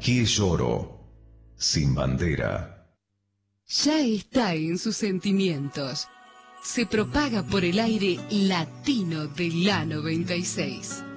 ¿Qué lloro? Sin bandera. Ya está en sus sentimientos. Se propaga por el aire latino de la 96.